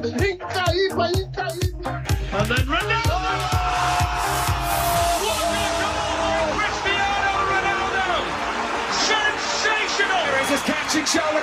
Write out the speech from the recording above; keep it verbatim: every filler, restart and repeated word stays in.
Increíble, increíble. And then Ronaldo! What a goal by Cristiano Ronaldo! Sensational! There is his catching shoulder.